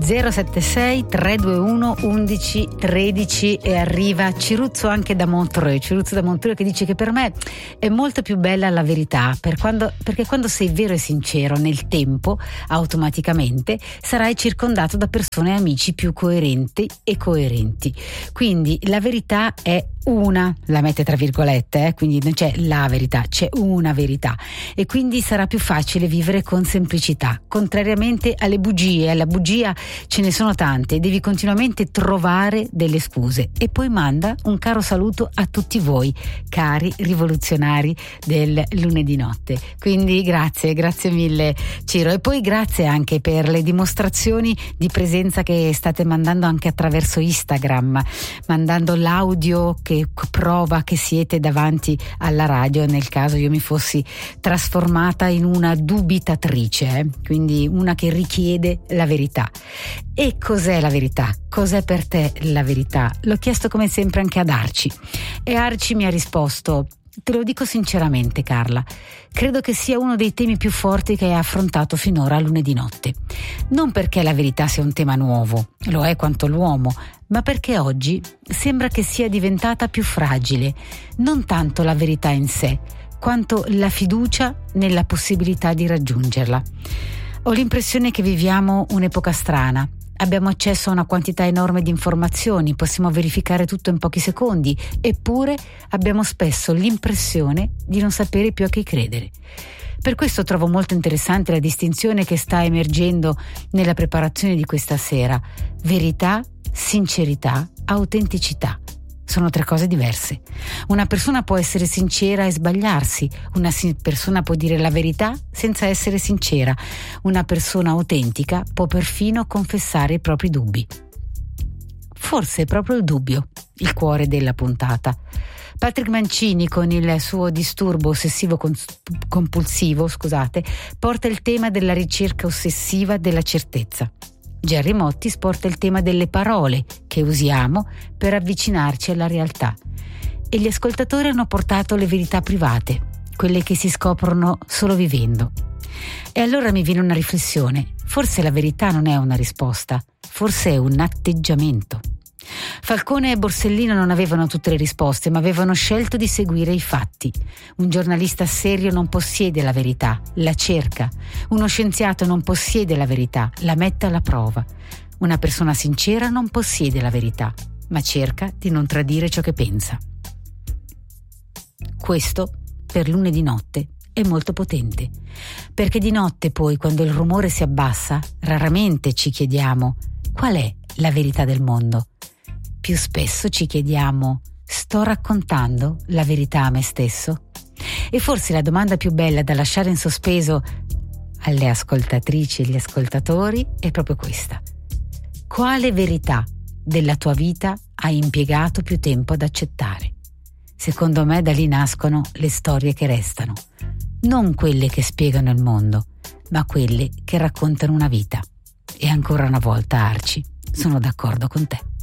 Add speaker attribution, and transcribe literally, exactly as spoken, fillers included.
Speaker 1: zero sette sei tre due uno undici tredici e arriva Ciruzzo anche da Montreux, Ciruzzo da Montreux che dice che per me è molto più bella la verità, per quando, perché quando sei vero e sincero nel tempo, automaticamente sarai circondato da persone e amici più coerenti e coerenti. Quindi la verità è una, la mette tra virgolette, eh? Quindi non c'è la verità, c'è una verità, e quindi sarà più facile vivere con semplicità, contrariamente alle bugie. Alla bugia ce ne sono tante, devi continuamente trovare delle scuse. E poi manda un caro saluto a tutti voi, cari rivoluzionari del lunedì notte. Quindi grazie, grazie mille Ciro, e poi grazie anche per le dimostrazioni di presenza che state mandando anche attraverso Instagram, mandando l'audio che prova che siete davanti alla radio, nel caso io mi fossi trasformata in una dubitatrice, eh? Quindi una che richiede la verità. E cos'è la verità? Cos'è per te la verità? L'ho chiesto come sempre anche ad Arci, e Arci mi ha risposto: te lo dico sinceramente Carla, credo che sia uno dei temi più forti che hai affrontato finora a lunedì notte. Non perché la verità sia un tema nuovo, lo è quanto l'uomo, ma perché oggi sembra che sia diventata più fragile, non tanto la verità in sé, quanto la fiducia nella possibilità di raggiungerla. Ho l'impressione che viviamo un'epoca strana. Abbiamo accesso a una quantità enorme di informazioni, possiamo verificare tutto in pochi secondi, eppure abbiamo spesso l'impressione di non sapere più a chi credere. Per questo trovo molto interessante la distinzione che sta emergendo nella preparazione di questa sera: verità, sincerità, autenticità. Sono tre cose diverse. Una persona può essere sincera e sbagliarsi, una persona può dire la verità senza essere sincera, una persona autentica può perfino confessare i propri dubbi. Forse è proprio il dubbio il cuore della puntata. Patrick Mancini, con il suo disturbo ossessivo compulsivo, scusate, porta il tema della ricerca ossessiva della certezza. Gerry Mottis porta il tema delle parole che usiamo per avvicinarci alla realtà. E gli ascoltatori hanno portato le verità private, quelle che si scoprono solo vivendo. E allora mi viene una riflessione: forse la verità non è una risposta, forse è un atteggiamento. Falcone e Borsellino non avevano tutte le risposte, ma avevano scelto di seguire i fatti. Un giornalista serio non possiede la verità, la cerca. Uno scienziato non possiede la verità, la mette alla prova. Una persona sincera non possiede la verità, ma cerca di non tradire ciò che pensa. Questo, per lunedì notte, è molto potente, perché di notte poi, quando il rumore si abbassa, raramente ci chiediamo qual è la verità del mondo. Più spesso ci chiediamo: sto raccontando la verità a me stesso? E forse la domanda più bella da lasciare in sospeso alle ascoltatrici e agli ascoltatori è proprio questa: quale verità della tua vita hai impiegato più tempo ad accettare? Secondo me da lì nascono le storie che restano, non quelle che spiegano il mondo, ma quelle che raccontano una vita. E ancora una volta, Arci, sono d'accordo con te.